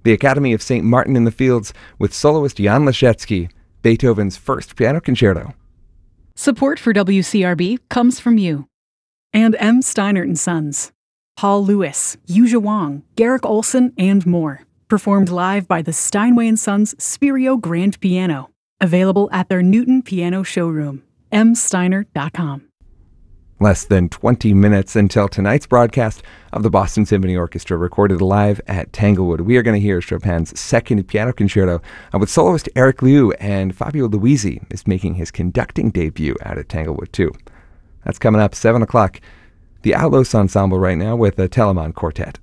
The Academy of St. Martin in the Fields with soloist Jan Leschetski, Beethoven's first piano concerto. Support for WCRB comes from you. And M. Steinert & Sons. Paul Lewis, Yuja Wang, Garrick Olson, and more. Performed live by the Steinway & Sons Spirio Grand Piano. Available at their Newton Piano Showroom. msteiner.com. Less than 20 minutes until tonight's broadcast of the Boston Symphony Orchestra, recorded live at Tanglewood. We are going to hear Chopin's second piano concerto with soloist Eric Liu, and Fabio Luisi is making his conducting debut out at Tanglewood too. That's coming up 7 o'clock. The Outlos Ensemble right now with the Telemann Quartet.